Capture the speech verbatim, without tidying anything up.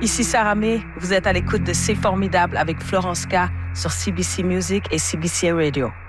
Ici Sarah May, vous êtes à l'écoute de C'est formidable avec Florence K sur C B C Music et C B C Radio.